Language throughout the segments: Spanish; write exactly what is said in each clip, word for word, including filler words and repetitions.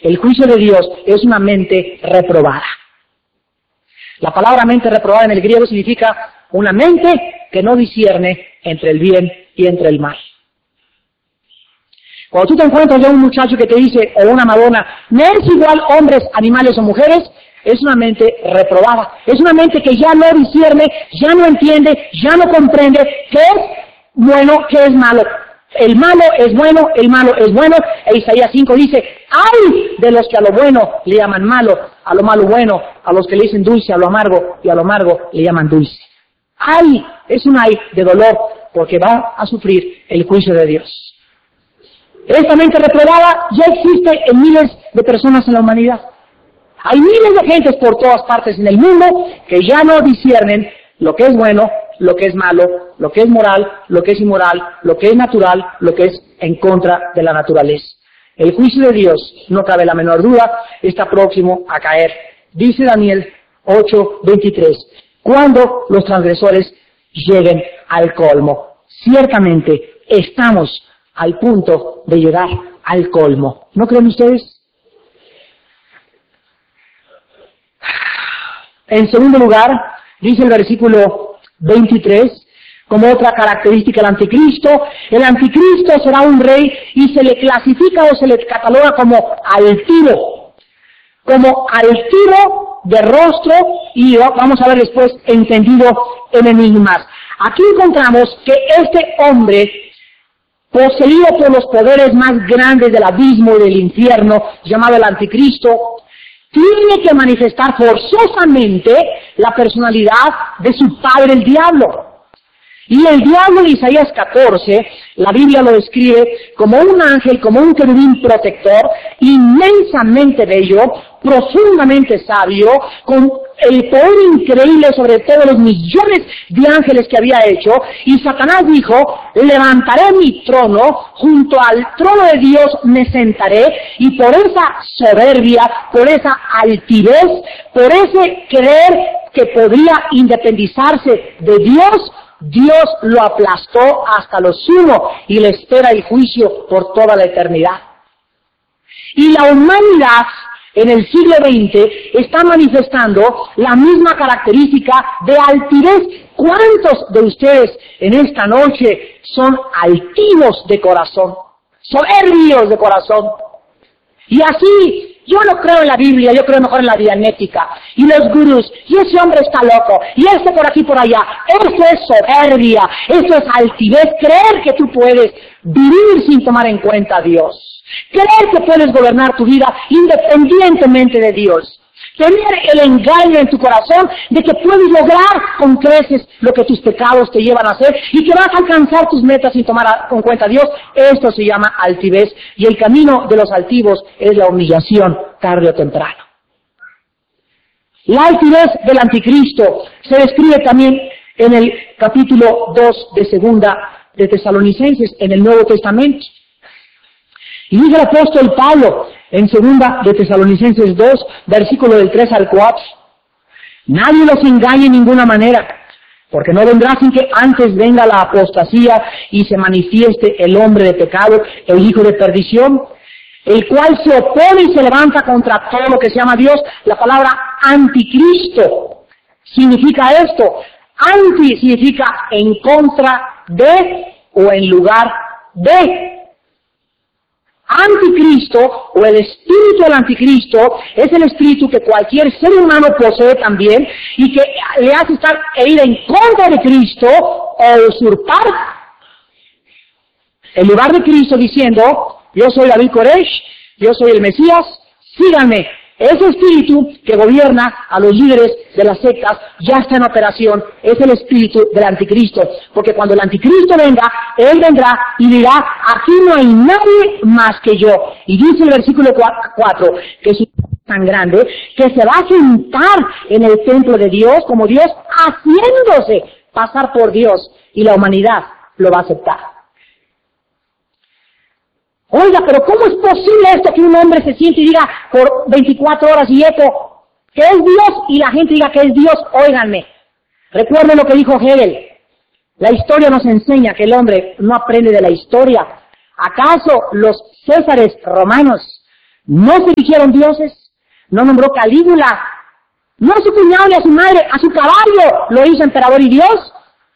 El juicio de Dios es una mente reprobada. La palabra mente reprobada en el griego significa una mente que no discierne entre el bien y entre el mal. Cuando tú te encuentras ya un muchacho que te dice, o una madonna, me es igual hombres, animales o mujeres, es una mente reprobada. Es una mente que ya no discierne, ya no entiende, ya no comprende qué es bueno, qué es malo. El malo es bueno, el malo es bueno. E Isaías cinco dice, ¡ay de los que a lo bueno le llaman malo, a lo malo bueno, a los que le dicen dulce, a lo amargo, y a lo amargo le llaman dulce! ¡Ay! Es un ay de dolor, porque va a sufrir el juicio de Dios. Esta mente reprobada ya existe en miles de personas en la humanidad. Hay miles de gentes por todas partes en el mundo que ya no disciernen lo que es bueno, lo que es malo, lo que es moral, lo que es inmoral, lo que es natural, lo que es en contra de la naturaleza. El juicio de Dios, no cabe la menor duda, está próximo a caer. Dice Daniel ocho veintitrés, cuando los transgresores lleguen al colmo. Ciertamente estamos al punto de llegar al colmo. ¿No creen ustedes? En segundo lugar, dice el versículo veintitrés, como otra característica del anticristo, el anticristo será un rey y se le clasifica o se le cataloga como altivo, como altivo de rostro, y vamos a ver después entendido en enigmas. Aquí encontramos que este hombre, poseído por los poderes más grandes del abismo y del infierno, llamado el anticristo, tiene que manifestar forzosamente la personalidad de su padre el diablo. Y el diablo en Isaías catorce, la Biblia lo describe como un ángel, como un querubín protector, inmensamente bello, profundamente sabio, con el poder increíble sobre todos los millones de ángeles que había hecho. Y Satanás dijo, levantaré mi trono, junto al trono de Dios me sentaré, y por esa soberbia, por esa altivez, por ese creer que podría independizarse de Dios, Dios lo aplastó hasta lo sumo y le espera el juicio por toda la eternidad. Y la humanidad en el siglo veinte está manifestando la misma característica de altivez. ¿Cuántos de ustedes en esta noche son altivos de corazón, soberbios de corazón? Y así, yo no creo en la Biblia, yo creo mejor en la dianética, y los gurús, y ese hombre está loco, y este por aquí por allá. Eso es soberbia, eso es altivez, creer que tú puedes vivir sin tomar en cuenta a Dios, creer que puedes gobernar tu vida independientemente de Dios, tener el engaño en tu corazón de que puedes lograr con creces lo que tus pecados te llevan a hacer y que vas a alcanzar tus metas sin tomar en cuenta a Dios. Esto se llama altivez, y el camino de los altivos es la humillación tarde o temprano. La altivez del anticristo se describe también en el capítulo dos de segunda de Tesalonicenses, en el Nuevo Testamento. Y dice el apóstol Pablo en segunda de Tesalonicenses dos, versículo del tres al cuatro, nadie los engañe en ninguna manera, porque no vendrá sin que antes venga la apostasía y se manifieste el hombre de pecado, el hijo de perdición, el cual se opone y se levanta contra todo lo que se llama Dios. La palabra anticristo significa esto. Anti significa en contra de o en lugar de. Anticristo, o el espíritu del anticristo, es el espíritu que cualquier ser humano posee también, y que le hace estar e ir en contra de Cristo o usurpar el lugar de Cristo diciendo, yo soy David Koresh, yo soy el Mesías, síganme. Ese espíritu que gobierna a los líderes de las sectas ya está en operación, es el espíritu del anticristo, porque cuando el anticristo venga, él vendrá y dirá, aquí no hay nadie más que yo. Y dice el versículo cuatro, que es tan grande, que se va a sentar en el templo de Dios como Dios, haciéndose pasar por Dios, y la humanidad lo va a aceptar. Oiga, pero ¿cómo es posible esto que un hombre se siente y diga por veinticuatro horas y eco que es Dios y la gente diga que es Dios? Óiganme, recuerden lo que dijo Hegel. La historia nos enseña que el hombre no aprende de la historia. ¿Acaso los césares romanos No se eligieron dioses, no nombró Calígula, no a su cuñado ni a su madre, a su caballo lo hizo emperador y Dios.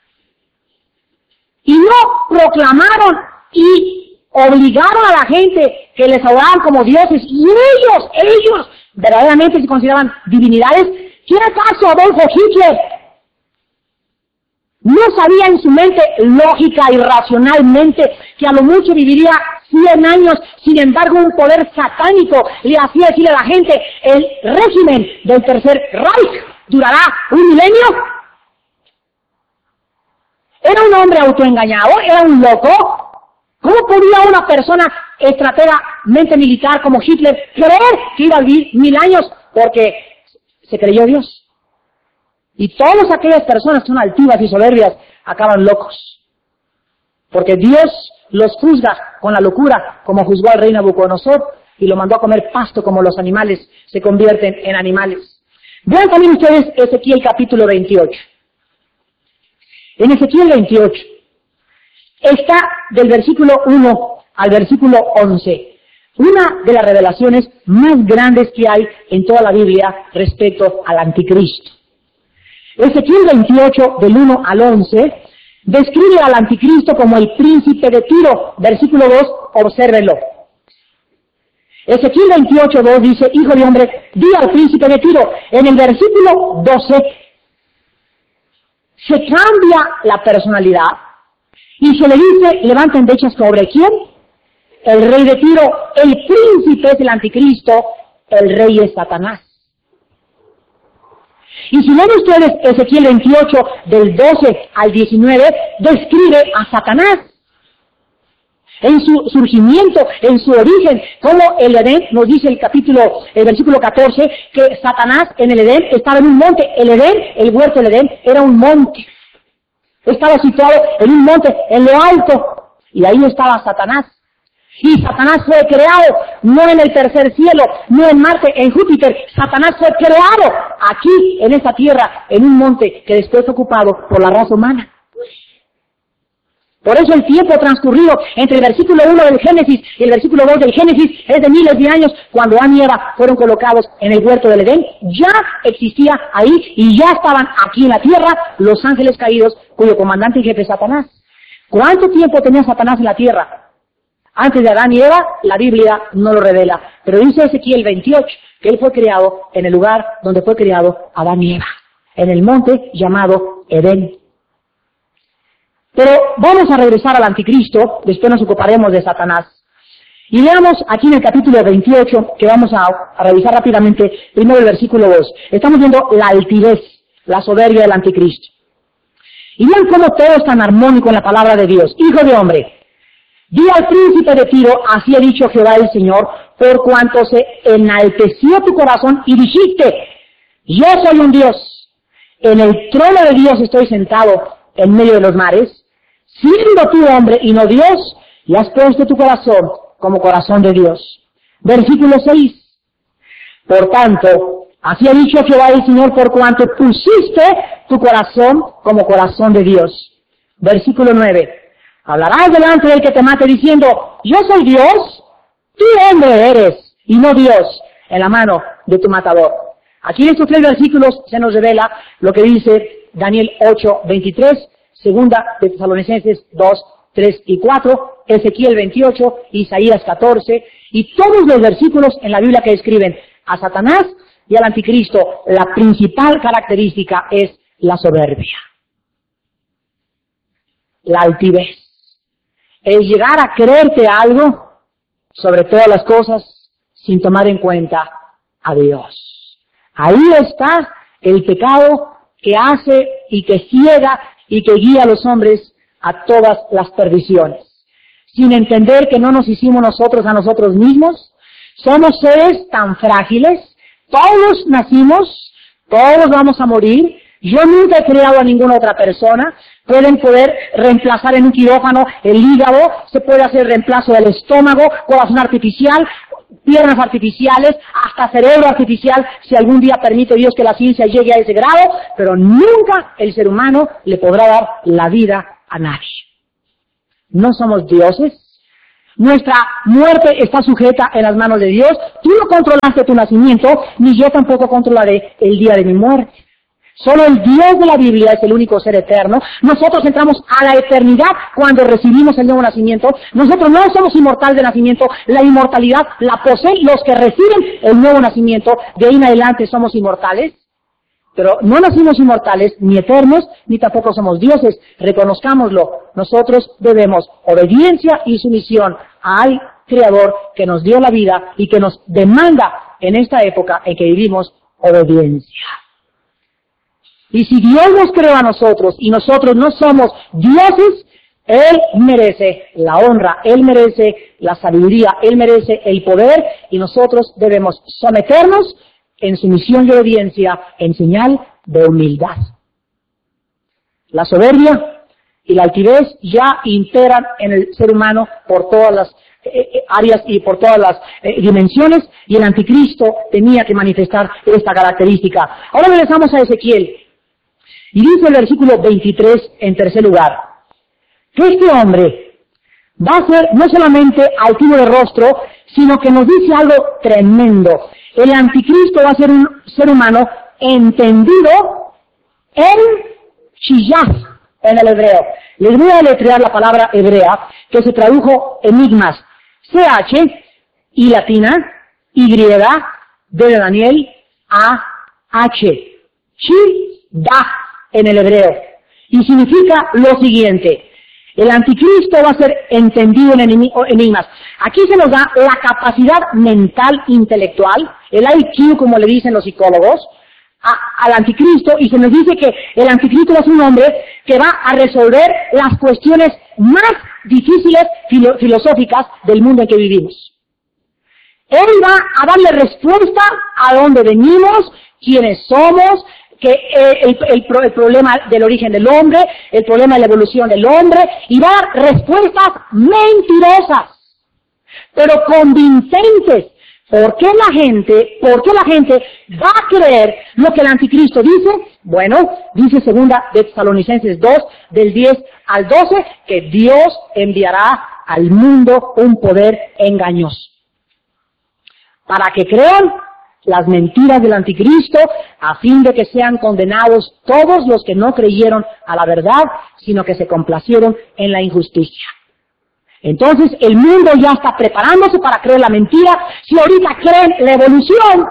Y no proclamaron y obligaron a la gente que les adoraban como dioses, y ellos, ellos, verdaderamente se consideraban divinidades. ¿Quién acaso Adolfo Hitler no sabía en su mente lógica y racionalmente que a lo mucho viviría cien años? Sin embargo, un poder satánico le hacía decir a la gente: el régimen del Tercer Reich durará un milenio. Era un hombre autoengañado, era un loco. ¿Cómo podía una persona estrategamente militar como Hitler creer que iba a vivir mil años? Porque se creyó Dios. Y todas aquellas personas que son altivas y soberbias acaban locos. Porque Dios los juzga con la locura, como juzgó al rey Nabucodonosor, y lo mandó a comer pasto como los animales se convierten en animales. Vean también ustedes Ezequiel capítulo veintiocho. En Ezequiel veintiocho está del versículo uno al versículo once, una de las revelaciones más grandes que hay en toda la Biblia respecto al anticristo. Ezequiel veintiocho, del uno al once, describe al anticristo como el príncipe de Tiro. Versículo dos, obsérvenlo. Ezequiel veintiocho, dos dice: hijo de hombre, di al príncipe de Tiro. En el versículo doce se cambia la personalidad y se le dice: levanta endechas sobre quién? El rey de Tiro. El príncipe es el anticristo, el rey es Satanás. Y si leen ustedes Ezequiel veintiocho, del doce al diecinueve, describe a Satanás en su surgimiento, en su origen, como el Edén, nos dice el capítulo, el versículo catorce, que Satanás en el Edén estaba en un monte. El Edén, el huerto del Edén, era un monte. Estaba situado en un monte, en lo alto, y ahí estaba Satanás. Y Satanás fue creado, no en el tercer cielo, no en Marte, en Júpiter. Satanás fue creado aquí, en esta tierra, en un monte que después fue ocupado por la raza humana. Por eso el tiempo transcurrido entre el versículo uno del Génesis y el versículo dos del Génesis es de miles de años. Cuando Adán y Eva fueron colocados en el huerto del Edén, ya existía ahí y ya estaban aquí en la tierra los ángeles caídos, cuyo comandante y jefe es Satanás. ¿Cuánto tiempo tenía Satanás en la tierra? Antes de Adán y Eva, la Biblia no lo revela, pero dice Ezequiel veintiocho que él fue creado en el lugar donde fue creado Adán y Eva, en el monte llamado Edén. Pero vamos a regresar al anticristo, después nos ocuparemos de Satanás. Y veamos aquí en el capítulo veintiocho, que vamos a, a revisar rápidamente, primero el versículo dos. Estamos viendo la altivez, la soberbia del anticristo. Y vean cómo todo es tan armónico en la palabra de Dios. Hijo de hombre, di al príncipe de Tiro: así ha dicho Jehová el Señor, por cuanto se enalteció tu corazón y dijiste: yo soy un Dios, en el trono de Dios estoy sentado en medio de los mares. Siendo tú hombre y no Dios, y has puesto tu corazón como corazón de Dios. Versículo seis. Por tanto, así ha dicho Jehová el Señor, por cuanto pusiste tu corazón como corazón de Dios. Versículo nueve. Hablarás delante del que te mate diciendo: yo soy Dios, tú hombre eres, y no Dios, en la mano de tu matador. Aquí en estos tres versículos se nos revela lo que dice Daniel ocho, veintitrés, Segunda de Tesalonicenses dos, tres y cuatro, Ezequiel veintiocho, Isaías catorce, y todos los versículos en la Biblia que describen a Satanás y al anticristo. La principal característica es la soberbia, la altivez. Es llegar a creerte algo sobre todas las cosas sin tomar en cuenta a Dios. Ahí está el pecado que hace y que ciega y que guía a los hombres a todas las perdiciones. Sin entender que no nos hicimos nosotros a nosotros mismos, somos seres tan frágiles, todos nacimos, todos vamos a morir. Yo nunca he creado a ninguna otra persona. Pueden poder reemplazar en un quirófano el hígado, se puede hacer reemplazo del estómago, corazón artificial, piernas artificiales, hasta cerebro artificial, si algún día permite Dios que la ciencia llegue a ese grado, pero nunca el ser humano le podrá dar la vida a nadie. No somos dioses, Nuestra muerte está sujeta en las manos de Dios. Tú no controlaste tu nacimiento, ni yo tampoco controlaré el día de mi muerte. Solo el Dios de la Biblia es el único ser eterno. Nosotros entramos a la eternidad cuando recibimos el nuevo nacimiento. Nosotros no somos inmortales de nacimiento. La inmortalidad la poseen los que reciben el nuevo nacimiento. De ahí en adelante somos inmortales. Pero no nacimos inmortales, ni eternos, ni tampoco somos dioses. Reconozcámoslo. Nosotros debemos obediencia y sumisión al Creador que nos dio la vida y que nos demanda en esta época en que vivimos obediencia. Y si Dios nos creó a nosotros y nosotros no somos dioses, Él merece la honra, Él merece la sabiduría, Él merece el poder y nosotros debemos someternos en sumisión y obediencia en señal de humildad. La soberbia y la altivez ya imperan en el ser humano por todas las eh, áreas y por todas las eh, dimensiones y el anticristo tenía que manifestar esta característica. Ahora regresamos a Ezequiel. Y dice el versículo veintitrés en tercer lugar, que este hombre va a ser no solamente altivo de rostro, sino que nos dice algo tremendo. El anticristo va a ser un ser humano entendido en chillaz, en el hebreo. Les voy a deletrear la palabra hebrea, que se tradujo enigmas. C H, I latina, Y, D de Daniel, A, H. Chi, da. En el hebreo. Y significa lo siguiente. El anticristo va a ser entendido en enigmas. Aquí se nos da la capacidad mental intelectual, el I Q como le dicen los psicólogos, a, al anticristo, y se nos dice que el anticristo es un hombre que va a resolver las cuestiones más difíciles filo, filosóficas del mundo en que vivimos. Él va a darle respuesta a dónde venimos, quiénes somos, que eh, el, el, el problema del origen del hombre, el problema de la evolución del hombre, y va a dar respuestas mentirosas, pero convincentes. ¿Por qué la gente, por qué la gente va a creer lo que el anticristo dice? Bueno, dice segunda de Tesalonicenses dos, del diez al doce, que Dios enviará al mundo un poder engañoso. Para que crean las mentiras del anticristo, a fin de que sean condenados todos los que no creyeron a la verdad, sino que se complacieron en la injusticia. Entonces el mundo ya está preparándose para creer la mentira. Si ahorita creen la evolución,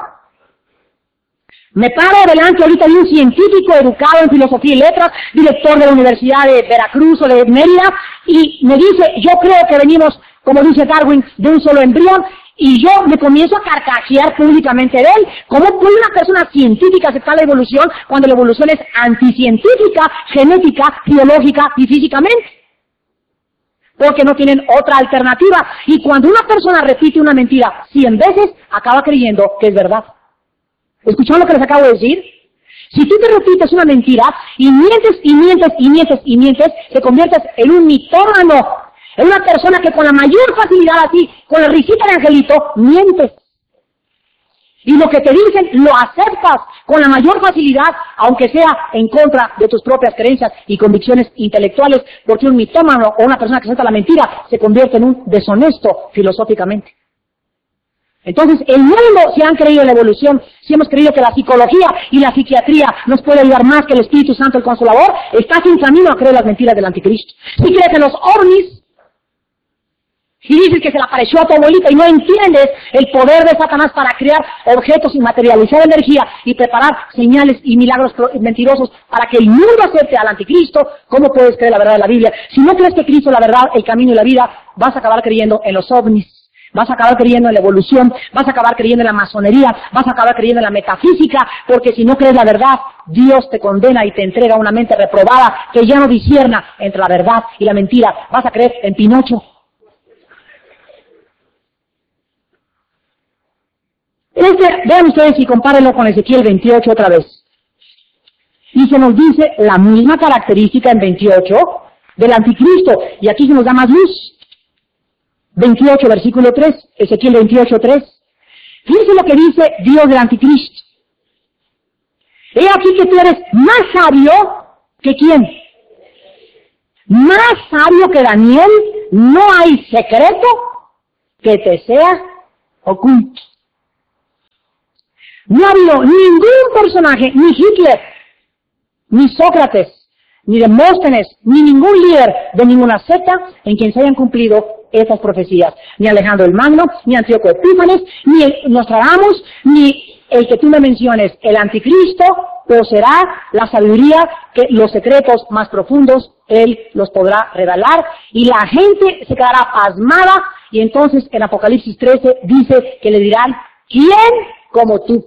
me paro delante ahorita de un científico educado en filosofía y letras, director de la Universidad de Veracruz o de Mérida, y me dice, yo creo que venimos, como dice Darwin, de un solo embrión, y yo me comienzo a carcajear públicamente de él. ¿Cómo puede una persona científica aceptar la evolución cuando la evolución es anticientífica, genética, biológica y físicamente? Porque no tienen otra alternativa. Y cuando una persona repite una mentira cien veces, acaba creyendo que es verdad. ¿Escucharon lo que les acabo de decir? Si tú te repites una mentira y mientes y mientes y mientes y mientes, te conviertes en un mitómano. Es una persona que con la mayor facilidad así, con la risita de angelito, mientes. Y lo que te dicen lo aceptas con la mayor facilidad, aunque sea en contra de tus propias creencias y convicciones intelectuales, porque un mitómano o una persona que acepta la mentira se convierte en un deshonesto filosóficamente. Entonces, el mundo, si han creído en la evolución, si hemos creído que la psicología y la psiquiatría nos puede ayudar más que el Espíritu Santo, el Consolador, estás en camino a creer las mentiras del anticristo. Si crees en los ovnis, y dices que se le apareció a tu abuelita y no entiendes el poder de Satanás para crear objetos y materializar energía y preparar señales y milagros mentirosos para que el mundo acepte al anticristo, ¿cómo puedes creer la verdad de la Biblia? Si no crees que Cristo es la verdad, el camino y la vida, vas a acabar creyendo en los ovnis, vas a acabar creyendo en la evolución, vas a acabar creyendo en la masonería, vas a acabar creyendo en la metafísica, porque si no crees la verdad, Dios te condena y te entrega una mente reprobada que ya no discierna entre la verdad y la mentira. Vas a creer en Pinocho. Este, vean ustedes y compárenlo con Ezequiel veintiocho otra vez. Y se nos dice la misma característica en veintiocho del anticristo. Y aquí se nos da más luz. veintiocho, versículo tres. Ezequiel veintiocho, tres. Fíjense lo que dice Dios del anticristo. He aquí que tú eres más sabio que ¿quién? Más sabio que Daniel. No hay secreto que te sea oculto. No ha habido ningún personaje, ni Hitler, ni Sócrates, ni Demóstenes, ni ningún líder de ninguna secta en quien se hayan cumplido estas profecías. Ni Alejandro el Magno, ni Antíoco Epífanes, ni el Nostradamus, ni el que tú me menciones, el anticristo, poseerá la sabiduría, que los secretos más profundos él los podrá revelar, y la gente se quedará pasmada, y entonces en Apocalipsis trece dice que le dirán, ¿quién como tú?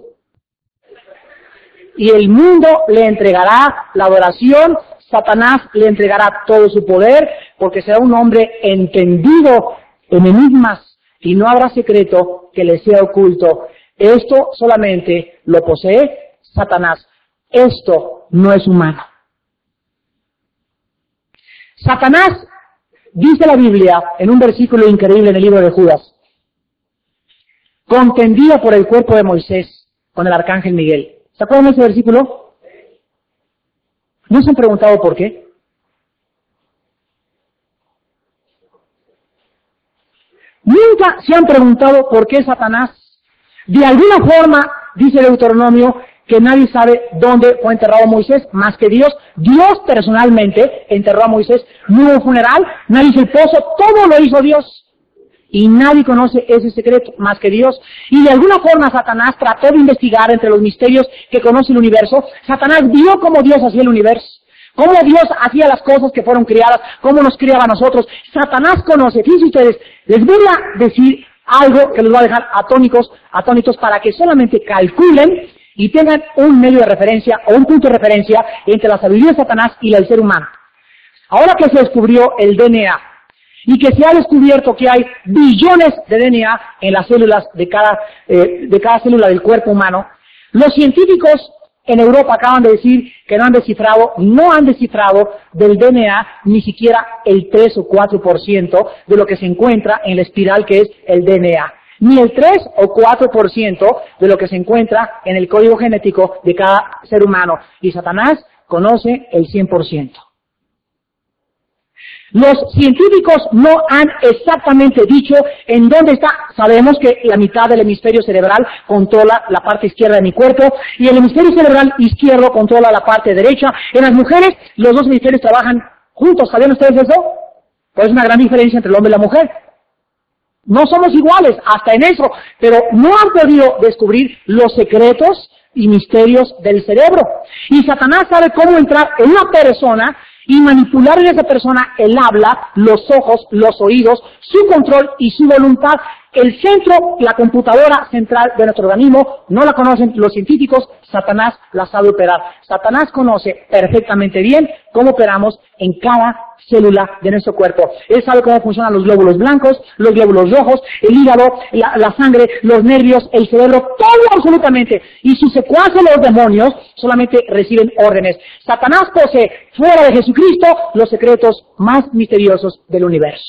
Y el mundo le entregará la adoración, Satanás le entregará todo su poder, porque será un hombre entendido en enigmas, y no habrá secreto que le sea oculto. Esto solamente lo posee Satanás. Esto no es humano. Satanás, dice la Biblia, en un versículo increíble en el libro de Judas, contendía por el cuerpo de Moisés con el arcángel Miguel. ¿Se acuerdan de ese versículo? ¿No se han preguntado por qué? Nunca se han preguntado por qué Satanás, de alguna forma, dice Deuteronomio, que nadie sabe dónde fue enterrado Moisés, más que Dios. Dios personalmente enterró a Moisés, no hubo funeral, nadie hizo el pozo, todo lo hizo Dios. Y nadie conoce ese secreto más que Dios. Y de alguna forma Satanás trató de investigar entre los misterios que conoce el universo. Satanás vio cómo Dios hacía el universo, cómo Dios hacía las cosas que fueron creadas, cómo nos criaba a nosotros. Satanás conoce. Fíjense ustedes, les voy a decir algo que les va a dejar atónicos, atónitos para que solamente calculen y tengan un medio de referencia o un punto de referencia entre la sabiduría de Satanás y la del ser humano. Ahora que se descubrió el D N A y que se ha descubierto que hay billones de D N A en las células de cada, eh, de cada célula del cuerpo humano, los científicos en Europa acaban de decir que no han descifrado, no han descifrado del D N A ni siquiera el tres o cuatro por ciento de lo que se encuentra en la espiral que es el D N A. Ni el tres o cuatro por ciento de lo que se encuentra en el código genético de cada ser humano. Y Satanás conoce el cien por ciento. Los científicos no han exactamente dicho en dónde está. Sabemos que la mitad del hemisferio cerebral controla la parte izquierda de mi cuerpo y el hemisferio cerebral izquierdo controla la parte derecha. En las mujeres, los dos hemisferios trabajan juntos. ¿Sabían ustedes eso? Pues es una gran diferencia entre el hombre y la mujer. No somos iguales, hasta en eso, pero no han podido descubrir los secretos y misterios del cerebro. Y Satanás sabe cómo entrar en una persona y manipular en esa persona el habla, los ojos, los oídos, su control y su voluntad. El centro, la computadora central de nuestro organismo, no la conocen los científicos, Satanás la sabe operar. Satanás conoce perfectamente bien cómo operamos en cada célula de nuestro cuerpo. Él sabe cómo funcionan los glóbulos blancos, los glóbulos rojos, el hígado, la, la sangre, los nervios, el cerebro, todo absolutamente. Y sus secuaces, los demonios, solamente reciben órdenes. Satanás posee, fuera de Jesucristo, los secretos más misteriosos del universo.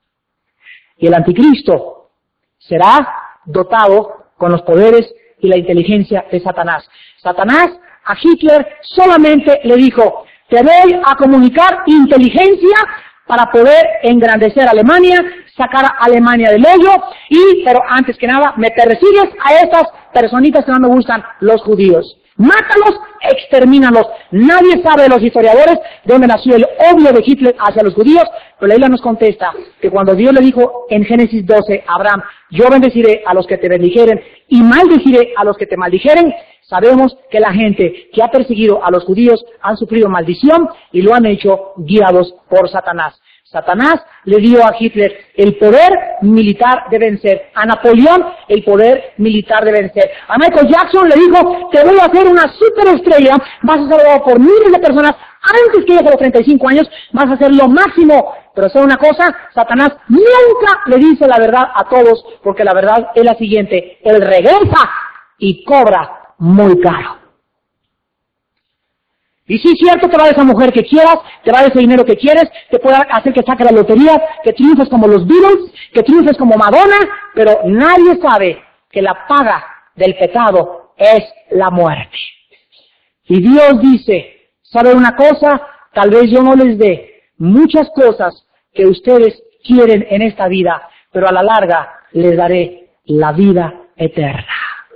Y el anticristo será dotado con los poderes y la inteligencia de Satanás. Satanás a Hitler solamente le dijo, te voy a comunicar inteligencia para poder engrandecer a Alemania, sacar a Alemania del hoyo, y, pero antes que nada, me persigues a estas personitas que no me gustan, los judíos. Mátalos, extermínalos. Nadie sabe de los historiadores de dónde nació el odio de Hitler hacia los judíos, pero la Biblia nos contesta que cuando Dios le dijo en Génesis doce a Abraham, yo bendeciré a los que te bendijeren y maldeciré a los que te maldijeren, sabemos que la gente que ha perseguido a los judíos han sufrido maldición y lo han hecho guiados por Satanás. Satanás le dio a Hitler el poder militar de vencer, a Napoleón el poder militar de vencer, a Michael Jackson le dijo, te voy a hacer una superestrella, vas a ser salvado por miles de personas, antes que llegues a los treinta y cinco años, vas a hacer lo máximo. Pero ¿sabe una cosa? Satanás nunca le dice la verdad a todos, porque la verdad es la siguiente, él regresa y cobra muy caro. Y sí, es cierto, te va a dar esa mujer que quieras, te va a dar ese dinero que quieres, te puede hacer que saque la lotería, que triunfes como los Beatles, que triunfes como Madonna, pero nadie sabe que la paga del pecado es la muerte. Y Dios dice, ¿sabe una cosa? Tal vez yo no les dé muchas cosas que ustedes quieren en esta vida, pero a la larga les daré la vida eterna.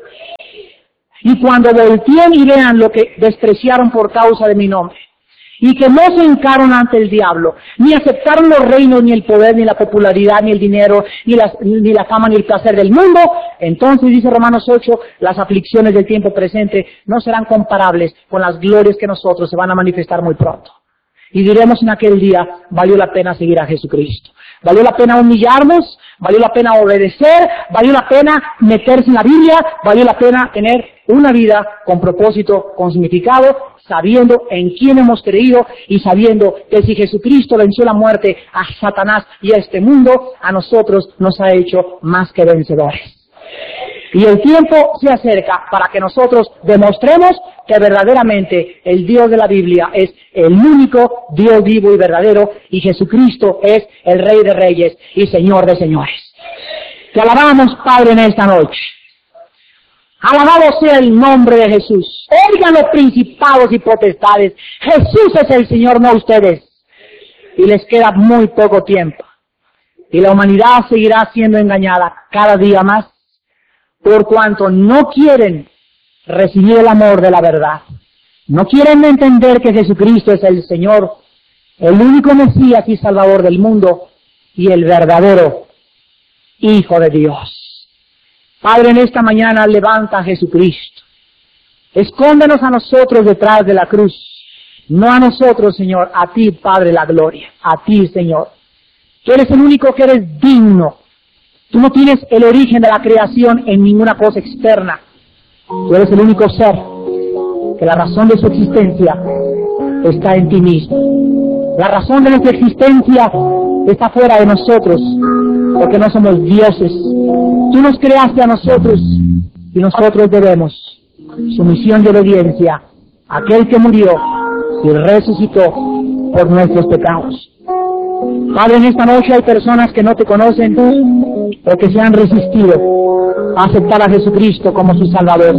Y cuando volteen y vean lo que despreciaron por causa de mi nombre, y que no se hincaron ante el diablo, ni aceptaron los reinos, ni el poder, ni la popularidad, ni el dinero, ni la, ni la fama, ni el placer del mundo, entonces, dice Romanos ocho, las aflicciones del tiempo presente no serán comparables con las glorias que nosotros se van a manifestar muy pronto. Y diremos en aquel día, valió la pena seguir a Jesucristo. Valió la pena humillarnos, valió la pena obedecer, valió la pena meterse en la Biblia, valió la pena tener una vida con propósito, con significado, sabiendo en quién hemos creído y sabiendo que si Jesucristo venció la muerte a Satanás y a este mundo, a nosotros nos ha hecho más que vencedores. Y el tiempo se acerca para que nosotros demostremos que verdaderamente el Dios de la Biblia es el único Dios vivo y verdadero, y Jesucristo es el Rey de Reyes y Señor de Señores. Te alabamos, Padre, en esta noche. Alabado sea el nombre de Jesús. Oigan los principados y potestades. Jesús es el Señor, no ustedes. Y les queda muy poco tiempo. Y la humanidad seguirá siendo engañada cada día más, por cuanto no quieren recibir el amor de la verdad. No quieren entender que Jesucristo es el Señor, el único Mesías y Salvador del mundo, y el verdadero Hijo de Dios. Padre, en esta mañana levanta a Jesucristo. Escóndenos a nosotros detrás de la cruz. No a nosotros, Señor, a ti, Padre, la gloria. A ti, Señor. Tú eres el único que eres digno. Tú no tienes el origen de la creación en ninguna cosa externa. Tú eres el único ser que la razón de su existencia está en ti mismo. La razón de nuestra existencia está fuera de nosotros, porque no somos dioses. Tú nos creaste a nosotros y nosotros debemos sumisión y obediencia a aquel que murió y resucitó por nuestros pecados. Padre, en esta noche hay personas que no te conocen o que se han resistido a aceptar a Jesucristo como su Salvador.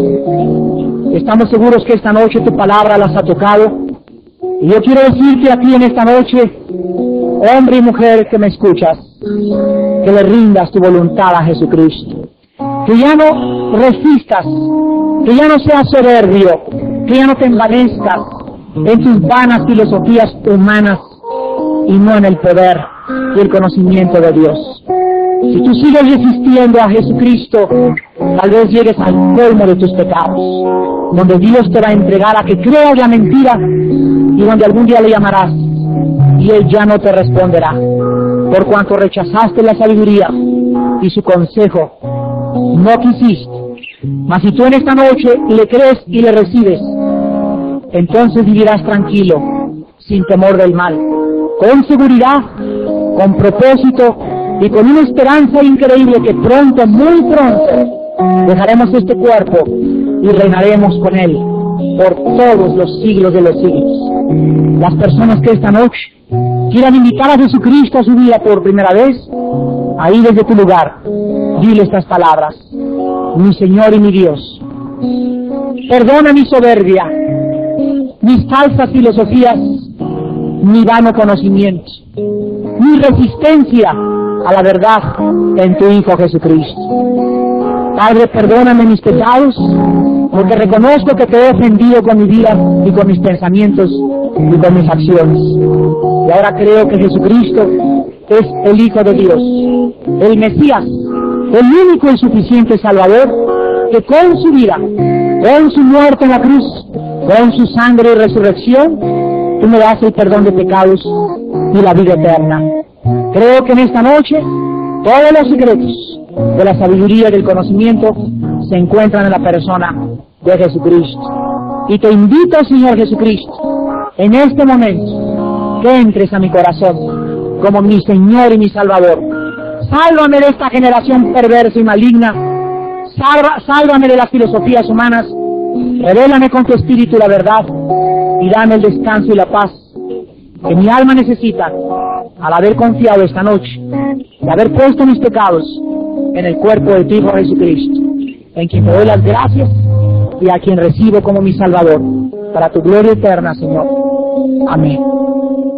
Estamos seguros que esta noche tu palabra las ha tocado. Y yo quiero decirte a ti en esta noche, hombre y mujer que me escuchas, que le rindas tu voluntad a Jesucristo. Que ya no resistas, que ya no seas soberbio, que ya no te envanezcas en tus vanas filosofías humanas y no en el poder y el conocimiento de Dios. Si tú sigues resistiendo a Jesucristo, tal vez llegues al colmo de tus pecados, donde Dios te va a entregar a que creas la mentira y donde algún día le llamarás y Él ya no te responderá, por cuanto rechazaste la sabiduría y su consejo no quisiste. Mas si tú en esta noche le crees y le recibes, entonces vivirás tranquilo, sin temor del mal, con seguridad, con propósito y con una esperanza increíble que pronto, muy pronto, dejaremos este cuerpo y reinaremos con Él por todos los siglos de los siglos. Las personas que esta noche quieran invitar a Jesucristo a su vida por primera vez, ahí desde tu lugar, dile estas palabras: mi Señor y mi Dios, perdona mi soberbia, mis falsas filosofías, mi vano conocimiento, mi resistencia a la verdad en tu Hijo Jesucristo. Padre, perdóname mis pecados, porque reconozco que te he ofendido con mi vida y con mis pensamientos y con mis acciones. Y ahora creo que Jesucristo es el Hijo de Dios, el Mesías, el único y suficiente Salvador, que con su vida, con su muerte en la cruz, con su sangre y resurrección, tú me das el perdón de pecados y la vida eterna. Creo que en esta noche todos los secretos de la sabiduría y del conocimiento se encuentran en la persona de Jesucristo. Y te invito, Señor Jesucristo, en este momento, que entres a mi corazón como mi Señor y mi Salvador. Sálvame de esta generación perversa y maligna. Salva, sálvame de las filosofías humanas. Revélame con tu Espíritu la verdad y dame el descanso y la paz que mi alma necesita al haber confiado esta noche y haber puesto mis pecados en el cuerpo de tu Hijo Jesucristo, en quien te doy las gracias y a quien recibo como mi Salvador, para tu gloria eterna, Señor. Amén.